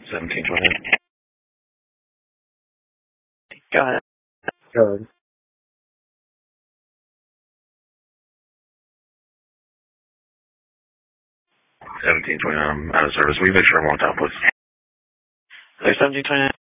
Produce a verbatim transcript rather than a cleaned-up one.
seventeen twenty. Go ahead. Go ahead. seventeen twenty, I'm out of service. Will you make sure I'm on time, please? seventeen twenty.